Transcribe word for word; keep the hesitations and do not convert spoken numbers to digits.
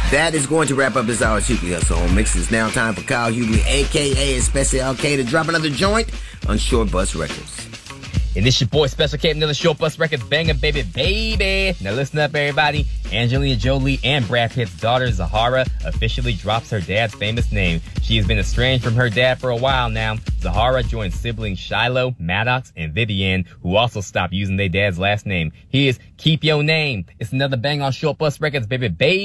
That is going to wrap up this hour's Hughley Hustle Home Mix. It's now time for Kyle Hughley, a k a. Special K, to drop another joint on Short Bus Records. And this your boy Special K, another Short Bus Records banger, baby, baby. Now listen up, everybody. Angelina Jolie and Brad Pitt's daughter, Zahara, officially drops her dad's famous name. She has been estranged from her dad for a while now. Zahara joined siblings Shiloh, Maddox, and Vivian, who also stopped using their dad's last name. Here's Keep Your Name. It's another bang on Short Bus Records, baby, baby.